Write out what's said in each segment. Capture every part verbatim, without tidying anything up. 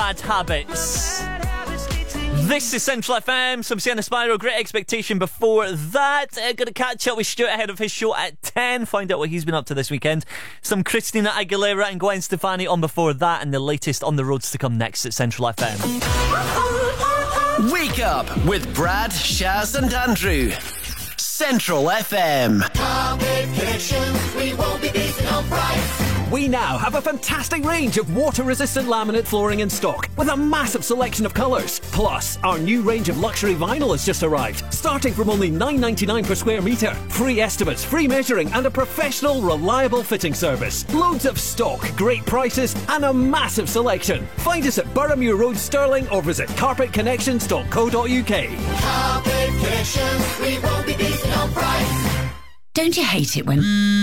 Bad Habits. This is Central F M, some Sienna Spyro, Great Expectation before that. Uh, going to catch up with Stuart ahead of his show at ten, find out what he's been up to this weekend. Some Christina Aguilera and Gwen Stefani on before that, and the latest on the roads to come next at Central F M. Wake up with Brad, Shaz and Andrew. Central F M. Carpet Connections, we won't be beaten on price. We now have a fantastic range of water-resistant laminate flooring in stock with a massive selection of colours. Plus, our new range of luxury vinyl has just arrived, starting from only nine ninety-nine per square metre. Free estimates, free measuring and a professional, reliable fitting service. Loads of stock, great prices and a massive selection. Find us at Boroughmuir Road, Stirling, or visit carpet connections dot co dot uk. Carpet Connections, we won't be beaten on price. Don't you hate it when...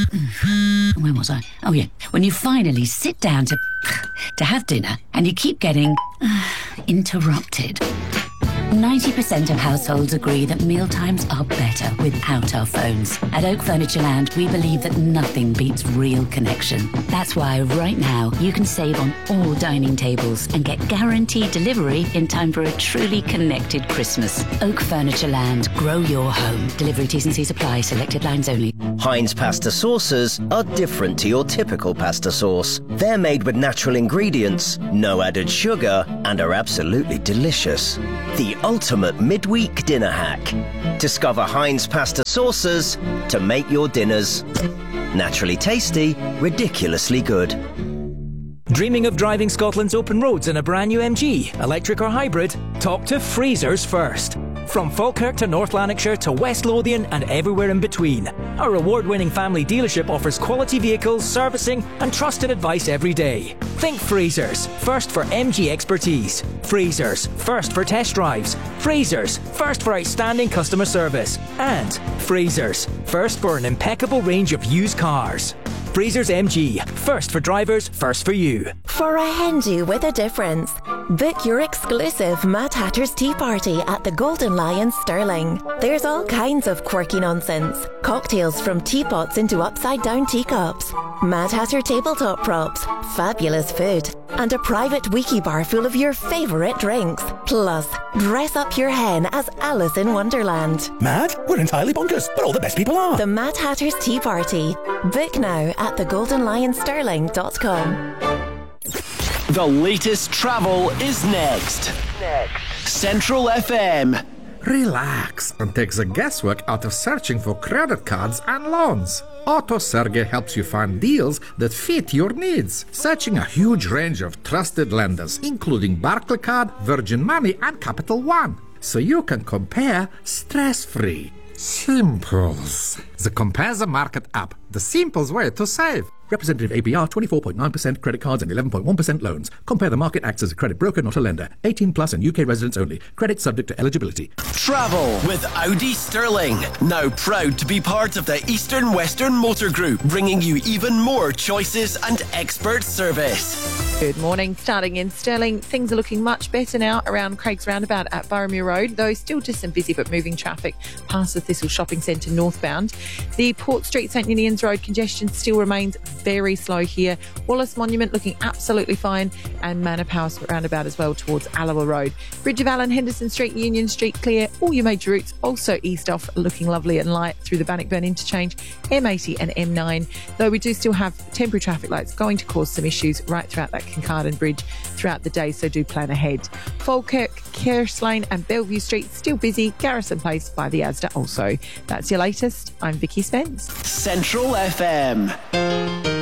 When was I? Oh, yeah. When you finally sit down to... to have dinner and you keep getting... interrupted. ninety percent of households agree that mealtimes are better without our phones. At Oak Furniture Land, we believe that nothing beats real connection. That's why right now you can save on all dining tables and get guaranteed delivery in time for a truly connected Christmas. Oak Furniture Land, grow your home. Delivery T's and C's apply, selected lines only. Heinz pasta sauces are different to your typical pasta sauce. They're made with natural ingredients, no added sugar, and are absolutely delicious. The ultimate midweek dinner hack. Discover Heinz pasta sauces to make your dinners naturally tasty, ridiculously good. Dreaming of driving Scotland's open roads in a brand new M G, electric or hybrid? Talk to Freezers first. From Falkirk to North Lanarkshire to West Lothian and everywhere in between, our award-winning family dealership offers quality vehicles, servicing and trusted advice every day. Think Freezers, first for M G expertise. Freezers, first for test drives. Freezers, first for outstanding customer service. And Freezers, first for an impeccable range of used cars. Freezers M G, first for drivers, first for you. For a hen do with a difference, book your exclusive Mad Hatter's Tea Party at the Golden Lion, Stirling. There's all kinds of quirky nonsense. Cocktails from teapots into upside-down teacups. Mad Hatter tabletop props. Fabulous food. And a private wiki bar full of your favourite drinks. Plus, dress up your hen as Alice in Wonderland. Mad? We're entirely bonkers, but all the best people are. The Mad Hatter's Tea Party. Book now at the golden lion stirling dot com. The latest travel is next. Next. Central F M. Relax and take the guesswork out of searching for credit cards and loans. AutoSerge helps you find deals that fit your needs, searching a huge range of trusted lenders, including Barclaycard, Virgin Money and Capital One, so you can compare stress-free. Simples. The Compare the Market app, the simplest way to save. Representative A P R twenty-four point nine percent credit cards and eleven point one percent loans. Compare the Market acts as a credit broker, not a lender. eighteen plus and U K residents only. Credit subject to eligibility. Travel with Audi Stirling. Now proud to be part of the Eastern Western Motor Group, bringing you even more choices and expert service. Good morning. Starting in Stirling, things are looking much better now around Craig's Roundabout at Boroughmuir Road, though still just some busy but moving traffic past the Thistle Shopping Centre northbound. The Port Street St Ninians Road congestion still remains very slow here. Wallace Monument looking absolutely fine, and Manor House Roundabout as well towards Alloa Road. Bridge of Allen, Henderson Street, Union Street clear. All your major routes also eased off, looking lovely and light through the Bannockburn interchange, M eighty and M nine, though we do still have temporary traffic lights going to cause some issues right throughout that Kincardine Bridge throughout the day, so do plan ahead. Falkirk, Kerse Lane and Bellevue Street still busy. Garrison Place by the Asda also. That's your latest. I'm Vicky Spence. Central F M.